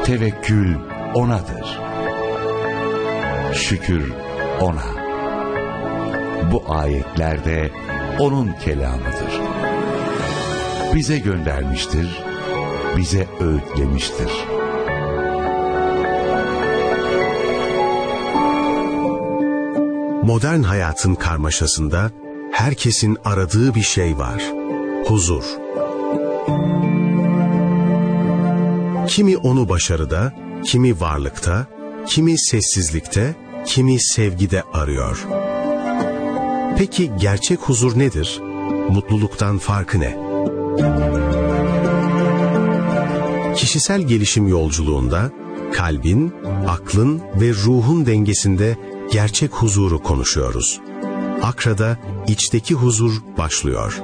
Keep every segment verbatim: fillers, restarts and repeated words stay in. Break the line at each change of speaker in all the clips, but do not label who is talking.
Tevekkül O'nadır. Şükür O'na. Bu ayetlerde O'nun kelamıdır. Bize göndermiştir, bize öğütlemiştir.
Modern hayatın karmaşasında herkesin aradığı bir şey var. Huzur. Kimi onu başarıda, kimi varlıkta, kimi sessizlikte, kimi sevgide arıyor. Peki gerçek huzur nedir? Mutluluktan farkı ne? Kişisel gelişim yolculuğunda kalbin, aklın ve ruhun dengesinde gerçek huzuru konuşuyoruz. Akra'da içteki huzur başlıyor.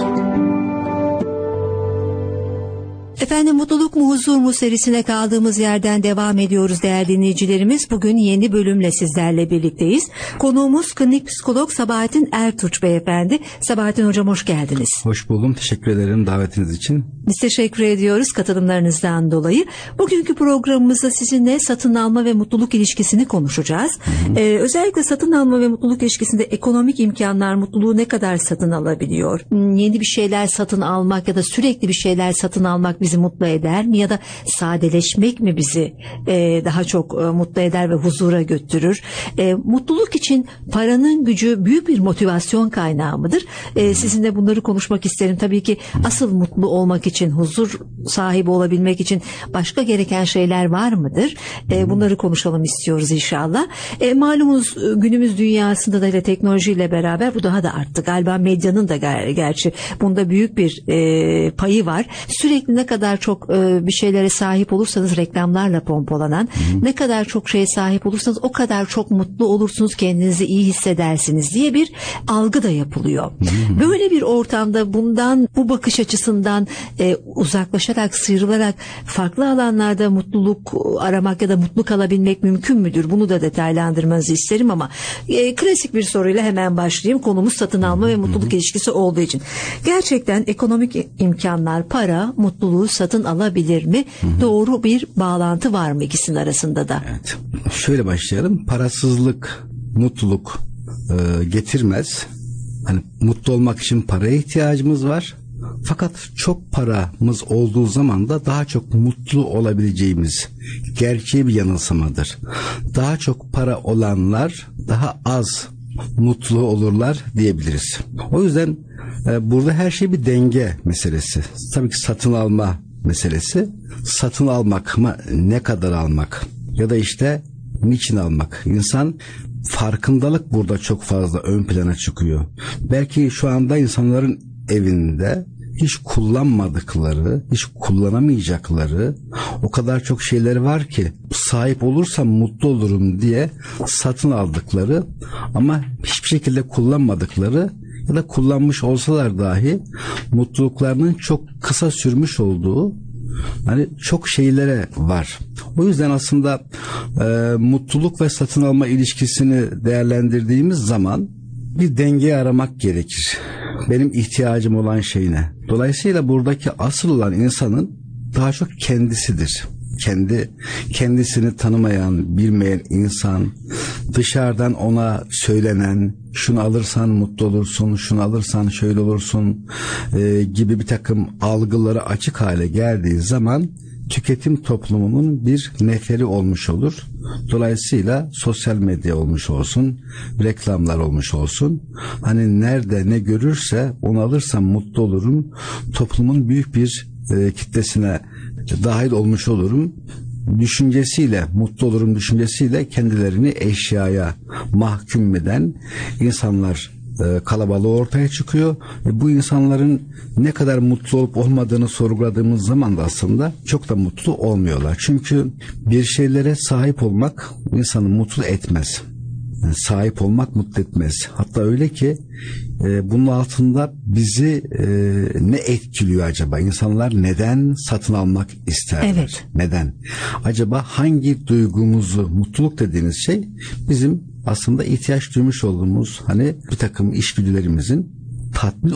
Efendim, mutluluk mu huzur mu serisine kaldığımız yerden devam ediyoruz değerli dinleyicilerimiz. Bugün yeni bölümle sizlerle birlikteyiz. Konuğumuz klinik psikolog Sabahattin Ertuğ beyefendi. Sabahattin hocam, hoş geldiniz.
Hoş buldum. Teşekkür ederim davetiniz için.
Biz teşekkür ediyoruz katılımlarınızdan dolayı. Bugünkü programımızda sizinle satın alma ve mutluluk ilişkisini konuşacağız. Ee, özellikle satın alma ve mutluluk ilişkisinde ekonomik imkanlar mutluluğu ne kadar satın alabiliyor? Yeni bir şeyler satın almak ya da sürekli bir şeyler satın almak bizi mutlu eder mi, ya da sadeleşmek mi bizi e, daha çok e, mutlu eder ve huzura götürür? E, mutluluk için paranın gücü büyük bir motivasyon kaynağı mıdır? E, sizinle bunları konuşmak isterim. Tabii ki asıl mutlu olmak için, huzur sahibi olabilmek için başka gereken şeyler var mıdır? E, bunları konuşalım istiyoruz inşallah. E, malumunuz günümüz dünyasında da ile teknolojiyle beraber bu daha da arttı. Galiba medyanın da ger- gerçi bunda büyük bir e, payı var. Sürekli ne kadar çok e, bir şeylere sahip olursanız reklamlarla pompalanan, hı. ne kadar çok şeye sahip olursanız o kadar çok mutlu olursunuz, kendinizi iyi hissedersiniz diye bir algı da yapılıyor. Hı. Böyle bir ortamda bundan, bu bakış açısından e, uzaklaşarak, sıyrılarak farklı alanlarda mutluluk aramak ya da mutlu kalabilmek mümkün müdür? Bunu da detaylandırmanızı isterim ama e, klasik bir soruyla hemen başlayayım. Konumuz satın alma ve mutluluk hı. ilişkisi olduğu için. Gerçekten ekonomik imkanlar, para, mutluluğu satın alabilir mi? Hı hı. Doğru bir bağlantı var mı ikisinin arasında da?
Evet. Şöyle başlayalım. Parasızlık mutluluk e, getirmez. Hani mutlu olmak için paraya ihtiyacımız var. Fakat çok paramız olduğu zaman da daha çok mutlu olabileceğimiz gerçeği bir yanılsamadır. Daha çok para olanlar daha az mutlu olurlar diyebiliriz. O yüzden e, burada her şey bir denge meselesi. Tabii ki satın alma meselesi. Satın almak mı, ne kadar almak ya da işte niçin almak? İnsan farkındalık burada çok fazla ön plana çıkıyor. Belki şu anda insanların evinde hiç kullanmadıkları, hiç kullanamayacakları o kadar çok şeyleri var ki sahip olursam mutlu olurum diye satın aldıkları ama hiçbir şekilde kullanmadıkları ya da kullanmış olsalar dahi mutluluklarının çok kısa sürmüş olduğu hani çok şeylere var. O yüzden aslında e, mutluluk ve satın alma ilişkisini değerlendirdiğimiz zaman bir denge aramak gerekir. Benim ihtiyacım olan şey ne? Dolayısıyla buradaki asıl olan insanın daha çok kendisidir. Kendi kendisini tanımayan, bilmeyen insan, dışarıdan ona söylenen, şunu alırsan mutlu olursun, şunu alırsan şöyle olursun e, gibi bir takım algılara açık hale geldiği zaman tüketim toplumunun bir neferi olmuş olur. Dolayısıyla sosyal medya olmuş olsun, reklamlar olmuş olsun. Hani nerede ne görürse onu alırsam mutlu olurum. Toplumun büyük bir e, kitlesine dahil olmuş olurum düşüncesiyle, mutlu olurum düşüncesiyle kendilerini eşyaya mahkum eden insanlar e, kalabalığı ortaya çıkıyor. E, bu insanların ne kadar mutlu olup olmadığını sorguladığımız zaman da aslında çok da mutlu olmuyorlar. Çünkü bir şeylere sahip olmak insanı mutlu etmez. Yani sahip olmak mutlu etmez. Hatta öyle ki e, bunun altında bizi e, ne etkiliyor acaba? İnsanlar neden satın almak isterler?
Evet.
Neden? Acaba hangi duygumuzu, mutluluk dediğiniz şey bizim aslında ihtiyaç duymuş olduğumuz hani bir takım içgüdülerimizin tatmin